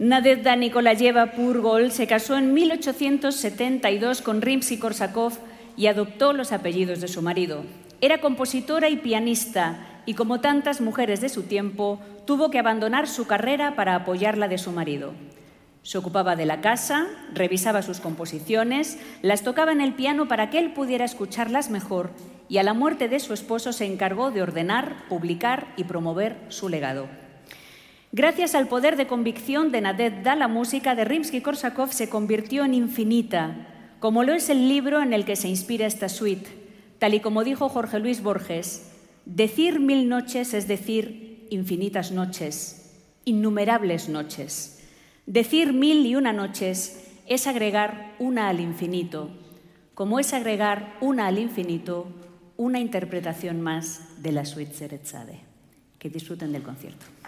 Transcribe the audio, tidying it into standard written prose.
Nadezhda Nikolayeva Purgol se casó en 1872 con Rimski-Korsakov y adoptó los apellidos de su marido. Era compositora y pianista y, como tantas mujeres de su tiempo, tuvo que abandonar su carrera para apoyar la de su marido. Se ocupaba de la casa, revisaba sus composiciones, las tocaba en el piano para que él pudiera escucharlas mejor y a la muerte de su esposo se encargó de ordenar, publicar y promover su legado. Gracias al poder de convicción de Nadezhda, la música de Rimski-Korsakov se convirtió en infinita, como lo es el libro en el que se inspira esta suite. Tal y como dijo Jorge Luis Borges, decir 1000 noches es decir infinitas noches, innumerables noches. Decir 1001 noches es agregar una al infinito, como es agregar una al infinito una interpretación más de la suite Szerezade. Que disfruten del concierto.